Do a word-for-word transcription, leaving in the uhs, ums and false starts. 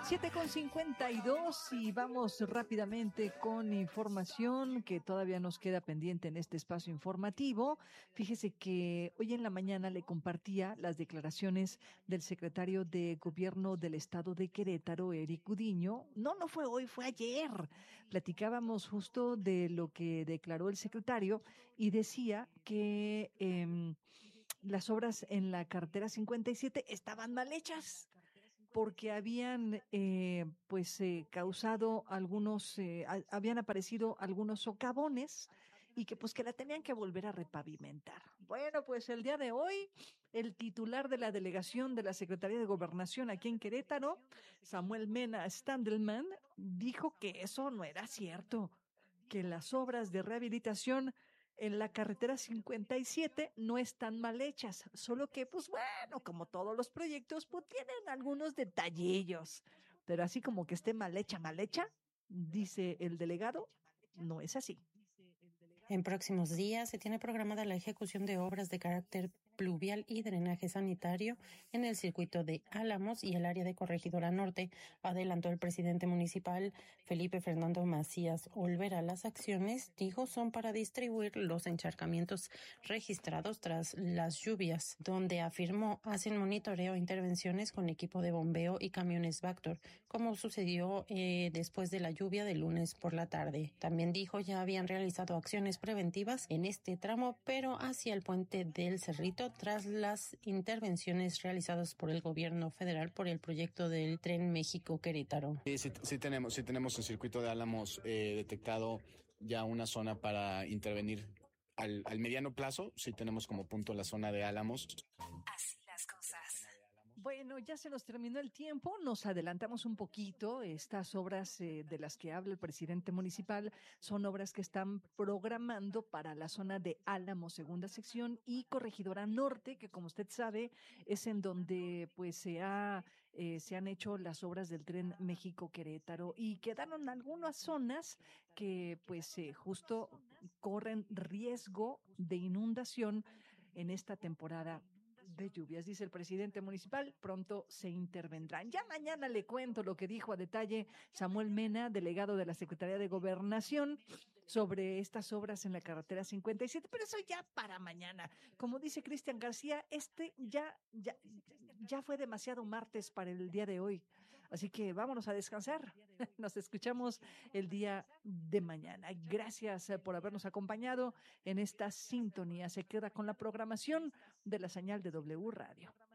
Siete con cincuenta y dos y vamos rápidamente con información que todavía nos queda pendiente en este espacio informativo. Fíjese que hoy en la mañana le compartía las declaraciones del secretario de Gobierno del Estado de Querétaro, Eric Gudiño. No, no fue hoy, fue ayer. Platicábamos justo de lo que declaró el secretario y decía que eh, las obras en la carretera cincuenta y siete estaban mal hechas porque habían eh, pues eh, causado algunos, eh, a- habían aparecido algunos socavones y que pues que la tenían que volver a repavimentar. Bueno, pues el día de hoy, el titular de la delegación de la Secretaría de Gobernación aquí en Querétaro, Samuel Mena Standelman, dijo que eso no era cierto, que las obras de rehabilitación en la carretera cincuenta y siete no están mal hechas, solo que, pues bueno, como todos los proyectos, pues tienen algunos detallillos, pero así como que esté mal hecha, mal hecha, dice el delegado, no es así. En próximos días se tiene programada la ejecución de obras de carácter pluvial y drenaje sanitario en el circuito de Álamos y el área de Corregidora Norte, adelantó el presidente municipal Felipe Fernando Macías Olvera. Las acciones, dijo, son para distribuir los encharcamientos registrados tras las lluvias, donde afirmó hacen monitoreo e intervenciones con equipo de bombeo y camiones Vactor, como sucedió eh, después de la lluvia del lunes por la tarde. También dijo ya habían realizado acciones preventivas en este tramo, pero hacia el puente del Cerrito, tras las intervenciones realizadas por el gobierno federal por el proyecto del Tren México-Querétaro. Sí, sí, sí tenemos, sí tenemos en circuito de Álamos eh, detectado ya una zona para intervenir al, al mediano plazo. Sí tenemos como punto la zona de Álamos. Así las cosas. Bueno, ya se nos terminó el tiempo, nos adelantamos un poquito. Estas obras eh, de las que habla el presidente municipal son obras que están programando para la zona de Álamo, segunda sección, y Corregidora Norte, que como usted sabe es en donde pues se ha eh, se han hecho las obras del tren México-Querétaro y quedaron algunas zonas que pues eh, justo corren riesgo de inundación en esta temporada de lluvias, dice el presidente municipal, pronto se intervendrán. Ya mañana le cuento lo que dijo a detalle Samuel Mena, delegado de la Secretaría de Gobernación, sobre estas obras en la carretera cincuenta y siete, pero eso ya para mañana. Como dice Cristian García, este ya, ya, ya fue demasiado martes para el día de hoy. Así que vámonos a descansar. Nos escuchamos el día de mañana. Gracias por habernos acompañado en esta sintonía. Se queda con la programación de la señal de W Radio.